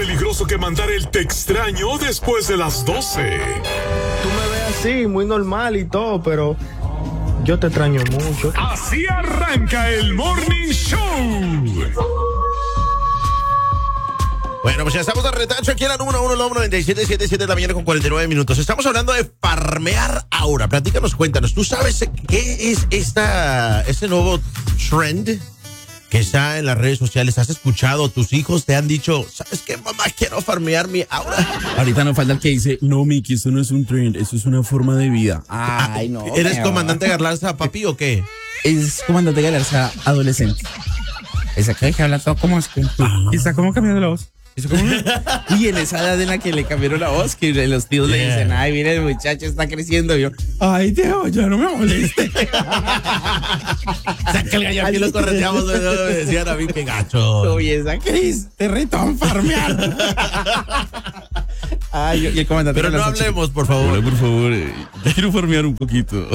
peligroso que mandar el te extraño después de las 12. Tú me ves así, muy normal y todo, pero yo te extraño mucho. Así arranca el Morning Show. Bueno, pues ya estamos de retacho aquí en la número 1, la 97.77 de la mañana con 49 minutos. Estamos hablando de farmear ahora. Platícanos, cuéntanos. ¿Tú sabes qué es este nuevo trend que está en las redes sociales? ¿Has escuchado? ¿Tus hijos te han dicho, sabes qué, mamá, quiero farmear mi ahora? Ahorita no falta el que dice, no, Mickey, esto no es un trend, eso es una forma de vida. Ay, no. ¿Eres comandante Garlanza, papi, o qué? Es comandante Galarza adolescente. Esa que habla todo como es que está como cambiando la voz. Y en esa edad en la que le cambiaron la voz, que los tíos le dicen, ay, mira, el muchacho está creciendo. Y yo, ay, Teo, ya no me moleste. Saca el gallo, aquí lo correteamos. Me decían a mí, qué gacho. Oye, esa Cris, te reto a farmear. Ay, y el comandante. Pero no hablemos, por favor. Hola, por favor, yo quiero farmear un poquito.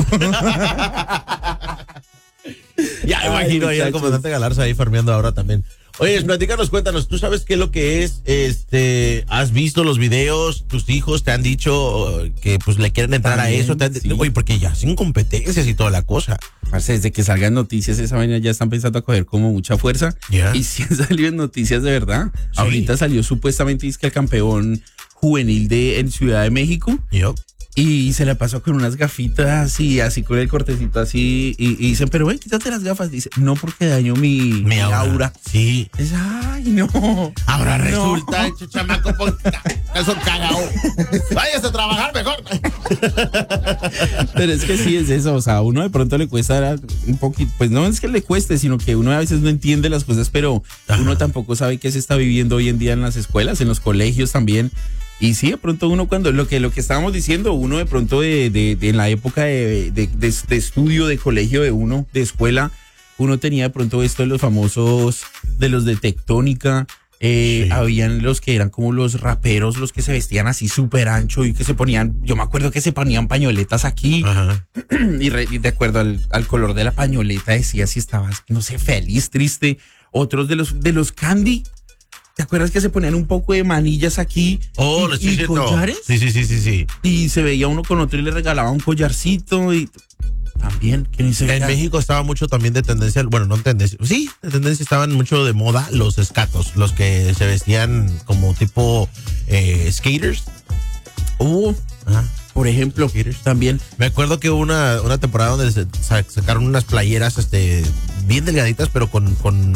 Ya imagino ahí al comandante Galarza ahí farmeando ahora también. Oye, platícanos, cuéntanos, ¿tú sabes qué es lo que es? ¿Has visto los videos? ¿Tus hijos te han dicho que pues le quieren entrar también, a eso? Sí. Oye, porque ya hacen competencias y toda la cosa. Parce, desde que salgan noticias, esa vaina ya están pensando a coger como mucha fuerza. Yeah. Y si han salido noticias de verdad. Sí. Ahorita salió supuestamente es que el campeón juvenil en Ciudad de México. Yep. Y se la pasó con unas gafitas y así con el cortecito así. Y dicen, pero ven, quítate las gafas. Dice, no, porque daño mi aura. Sí. Es, ay, no. Ahora resulta, chamaco, eso cagao. Váyase a trabajar mejor. Pero es que sí es eso. O sea, a uno de pronto le cuesta un poquito. Pues no es que le cueste, sino que uno a veces no entiende las cosas, pero uno tampoco sabe qué se está viviendo hoy en día en las escuelas, en los colegios también. Y sí, de pronto uno cuando lo que estábamos diciendo, uno de pronto en la época de estudio, de colegio de uno, de escuela, uno tenía de pronto esto de los famosos, de los de tectónica, sí. Habían los que eran como los raperos, los que se vestían así súper ancho y que se ponían, yo me acuerdo que se ponían pañoletas aquí. Ajá. Y de acuerdo al color de la pañoleta decía si estabas, no sé, feliz, triste. Otros de los candy. ¿Te acuerdas que se ponían un poco de manillas aquí? Oh, y collares. Sí. Y se veía uno con otro y le regalaba un collarcito y también. En México estaba mucho también de tendencia, bueno, no tendencia, sí, de tendencia estaban mucho de moda los escatos, los que se vestían como tipo skaters. Ajá. Por ejemplo, también. Me acuerdo que hubo una temporada donde sacaron unas playeras bien delgaditas, pero con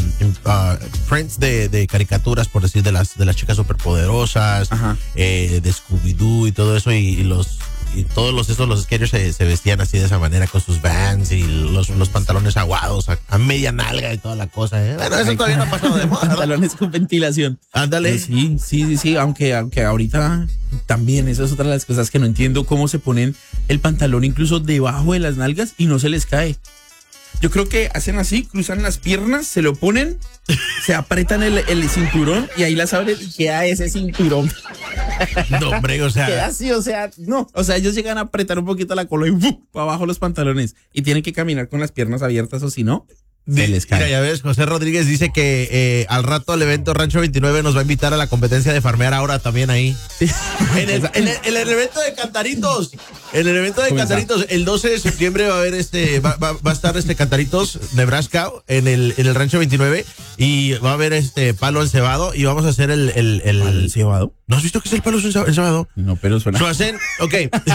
prints de caricaturas, por decir, de las chicas superpoderosas, de Scooby-Doo y todo eso, y todos los skaters se vestían así de esa manera, con sus Vans y los pantalones aguados a media nalga y toda la cosa. Bueno, eso todavía no ha pasado de moda. Pantalones con ventilación. Ándale. Sí, aunque ahorita también esa es otra de las cosas que no entiendo, cómo se ponen el pantalón incluso debajo de las nalgas y no se les cae. Yo creo que hacen así, cruzan las piernas, se lo ponen, se apretan el cinturón y ahí las abren y queda ese cinturón. No, hombre, o sea. Queda así, o sea, no. O sea, ellos llegan a apretar un poquito la cola y para abajo los pantalones y tienen que caminar con las piernas abiertas o si no, se les cae. Mira, ya ves, José Rodríguez dice que al rato el evento Rancho 29 nos va a invitar a la competencia de farmear ahora también ahí. En el evento de Cantaritos. En el evento de Cantaritos, el 12 de septiembre va a haber va a estar Cantaritos, Nebraska, en el Rancho 29, y va a haber palo encebado y vamos a hacer el ¿Palo encebado? ¿No has visto qué es el palo encebado? No, pero suena. Lo hacen, ok.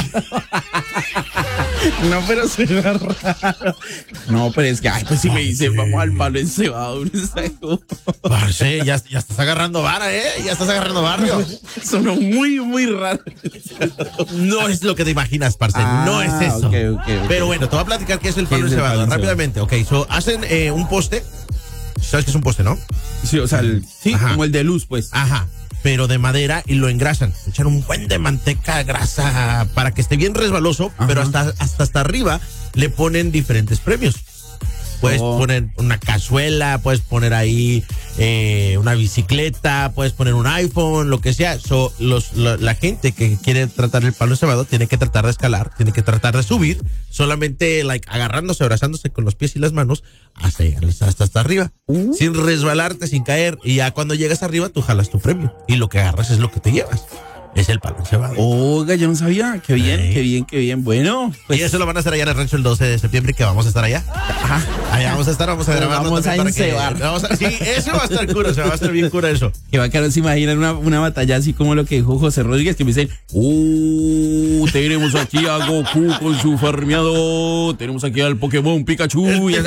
No, pero suena raro. No, pero es que, ay, pues si me dicen, vamos al palo encebado. Parce, ya estás agarrando vara, ya estás agarrando barrio. Sonó muy, muy raro. No es lo que te imaginas, parce, no es eso. Okay. Pero bueno, te voy a platicar qué es el palo encebado rápidamente. Ok, hacen un poste. ¿Sabes qué es un poste, no? Sí, o sea, sí, como el de luz, pues. Ajá. Pero de madera y lo engrasan. Echan un buen de manteca, grasa, para que esté bien resbaloso, pero hasta arriba le ponen diferentes premios. Puedes poner una cazuela, puedes poner ahí una bicicleta, puedes poner un iPhone, lo que sea. La gente que quiere tratar el palo encebado tiene que tratar de escalar, tiene que tratar de subir, solamente agarrándose, abrazándose con los pies y las manos hasta arriba, sin resbalarte, sin caer. Y ya cuando llegas arriba, tú jalas tu premio. Y lo que agarras es lo que te llevas. Es el palo encebado. Oiga, yo no sabía. Qué bien, qué bien. Bueno, pues, y eso lo van a hacer allá en el rancho el 12 de septiembre, que vamos a estar allá. Ajá. Allá vamos a estar, vamos a grabar. Vamos a encebar. Sí, eso va a estar cura, se va a estar bien cura eso. Que bacano, se imaginan una batalla así como lo que dijo José Rodríguez, que me dicen, tenemos aquí a Goku con su farmeado, tenemos aquí al Pokémon Pikachu. Y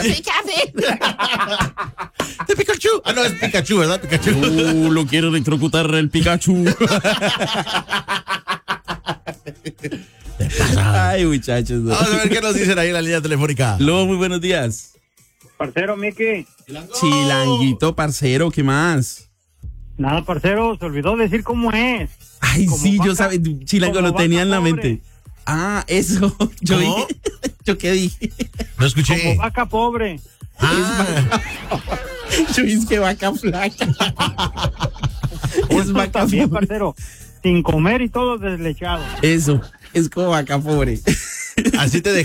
¿De Pikachu? Ah, no, es Pikachu, ¿verdad? Pikachu. Lo quiero electrocutar el Pikachu. Ay, muchachos. No. Vamos a ver qué nos dicen ahí en la línea telefónica. Lobo, muy buenos días. Parcero, Miki. Chilanguito, parcero, ¿qué más? Nada, parcero, se olvidó decir cómo es. Ay, como sí, vaca, yo sabía, Chilango lo tenía en la mente. Ah, eso. Yo ¿Cómo? dije. ¿Yo qué dije? No escuché. Como vaca pobre. Yo dije que vaca flaca. Es vaca también, pobre. Parcero. Sin comer y todo deslechado. Eso, es como vaca pobre. Así te